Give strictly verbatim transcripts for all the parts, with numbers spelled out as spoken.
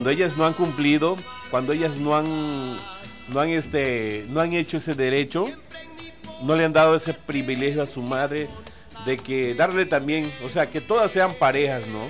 Cuando ellas no han cumplido, cuando ellas no han, no han, este, no han hecho ese derecho, no le han dado ese privilegio a su madre de que darle también, o sea, que todas sean parejas, ¿no?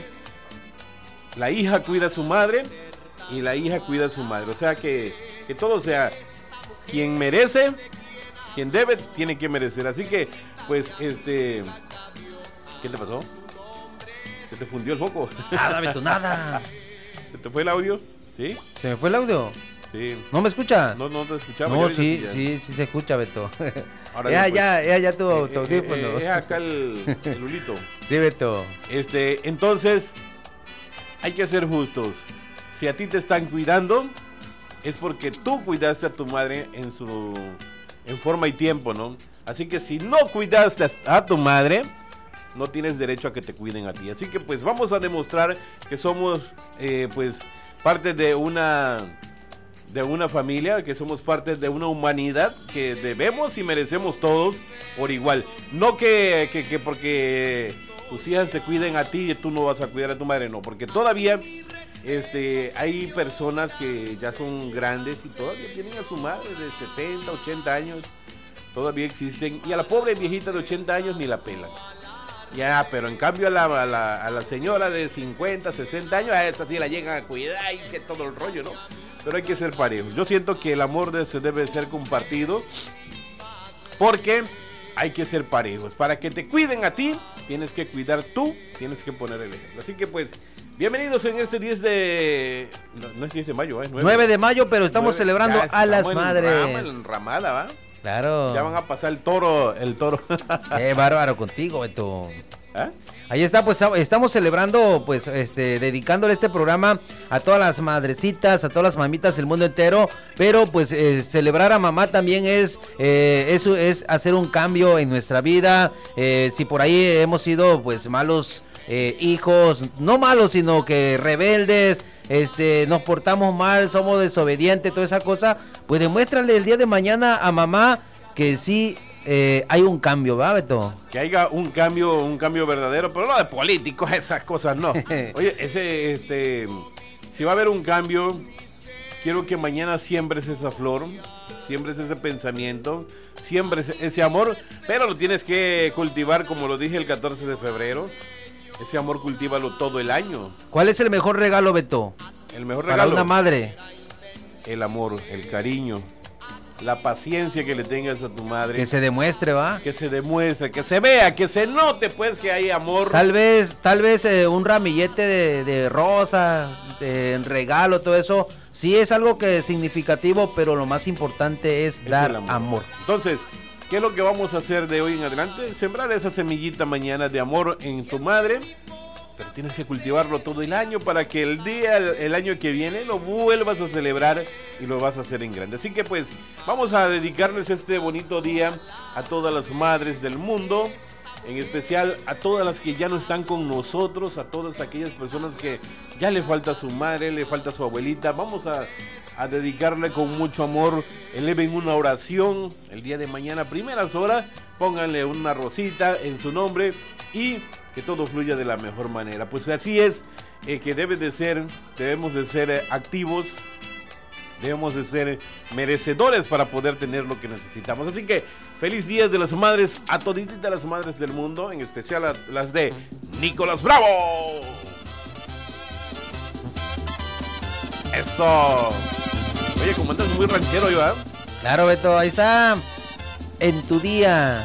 La hija cuida a su madre y la hija cuida a su madre, o sea, que, que todo sea quien merece, quien debe, tiene que merecer. Así que, pues, este, ¿qué te pasó? ¿Se te fundió el foco? Nada, Beto, nada. ¿Se te fue el audio? ¿Sí? ¿Se me fue el audio? Sí. ¿No me escuchas? No, no te escuchaba. No, sí, sí, sí se escucha, Beto. Ahora ya, después. ya, ya, ya tuvo Eh, tu audífono. eh, eh, es acá el, el Lulito. Sí, Beto. Este, entonces, hay que ser justos. Si a ti te están cuidando, es porque tú cuidaste a tu madre en su, en forma y tiempo, ¿no? Así que si no cuidaste a tu madre, no tienes derecho a que te cuiden a ti. Así que pues vamos a demostrar que somos, eh, pues, parte de una, de una familia, que somos parte de una humanidad que debemos y merecemos todos por igual. No que, que, que porque tus hijas te cuiden a ti y tú no vas a cuidar a tu madre, no, porque todavía este, hay personas que ya son grandes y todavía tienen a su madre de setenta, ochenta años, todavía existen, y a la pobre viejita de ochenta años ni la pelan. Ya, pero en cambio a la, a la, a la señora de cincuenta, sesenta años, a esa sí la llegan a cuidar y que todo el rollo, ¿no? Pero hay que ser parejos. Yo siento que el amor de, se debe ser compartido, porque hay que ser parejos. Para que te cuiden a ti, tienes que cuidar tú, tienes que poner el ejemplo. Así que pues, bienvenidos en este diez de... No, no es diez de mayo, ¿eh? nueve de mayo, pero estamos nueve, celebrando ya, a las en madres. Rama, en ramada, ¿va? Claro. Ya van a pasar el toro, el toro. Qué bárbaro contigo, Beto. ¿Ah? Ahí está, pues estamos celebrando, pues, este, dedicándole este programa a todas las madrecitas, a todas las mamitas del mundo entero, pero pues eh, celebrar a mamá también es, eh, eso es hacer un cambio en nuestra vida. Eh, si por ahí hemos sido, pues, malos eh, hijos, no malos, sino que rebeldes, este, nos portamos mal, somos desobedientes, toda esa cosa, pues demuéstrale el día de mañana a mamá que sí eh, hay un cambio, ¿va, Beto? Que haya un cambio, un cambio verdadero, pero no de políticos, esas cosas no. Oye, ese, este, si va a haber un cambio, quiero que mañana siembres esa flor, siembres ese pensamiento, siembres ese amor, pero lo tienes que cultivar, como lo dije el catorce de febrero. Ese amor cultívalo todo el año. ¿Cuál es el mejor regalo, Beto? El mejor para regalo. Para una madre. El amor, el cariño, la paciencia que le tengas a tu madre. Que se demuestre, ¿va? Que se demuestre, que se vea, que se note, pues, que hay amor. Tal vez, tal vez eh, un ramillete de, de rosa, de regalo, todo eso, sí es algo que es significativo, pero lo más importante es, es dar amor. amor. Entonces, ¿qué es lo que vamos a hacer de hoy en adelante? Sembrar esa semillita mañana de amor en tu madre, pero tienes que cultivarlo todo el año para que el día, el, el año que viene, lo vuelvas a celebrar y lo vas a hacer en grande. Así que pues, vamos a dedicarles este bonito día a todas las madres del mundo, en especial a todas las que ya no están con nosotros, a todas aquellas personas que ya le falta su madre, le falta su abuelita. Vamos a... a dedicarle con mucho amor, eleven una oración el día de mañana, primeras horas, pónganle una rosita en su nombre y que todo fluya de la mejor manera. Pues así es eh, que debe de ser, debemos de ser eh, activos, debemos de ser merecedores para poder tener lo que necesitamos. Así que feliz día de las madres a todititas las madres del mundo, en especial a las de Nicolás Bravo. Eso. Oye, como andas muy ranchero, yo, ¿eh? Claro, Beto, ahí está. En tu día.